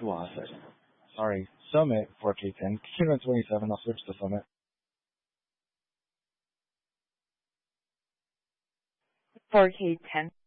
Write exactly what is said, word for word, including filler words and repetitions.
One second. Sorry, Summit four K ten. Q one twenty-seven, I'll switch to Summit. four K ten.